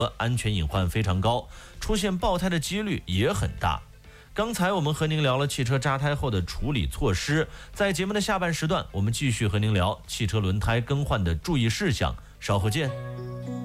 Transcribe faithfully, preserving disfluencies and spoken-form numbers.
安全隐患非常高，出现爆胎的几率也很大。刚才我们和您聊了汽车扎胎后的处理措施，在节目的下半时段，我们继续和您聊汽车轮胎更换的注意事项，稍后见。